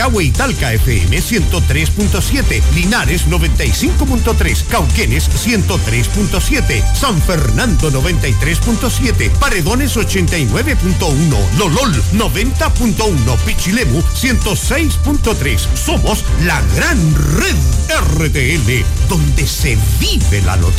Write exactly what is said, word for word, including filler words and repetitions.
Ranchagüe y Talca F M ciento tres punto siete, Linares noventa y cinco punto tres, Cauquenes ciento tres punto siete, San Fernando noventa y tres punto siete, Paredones ochenta y nueve punto uno, Lolol noventa punto uno, Pichilemu ciento seis punto tres. Somos la gran red R T L, donde se vive la noticia.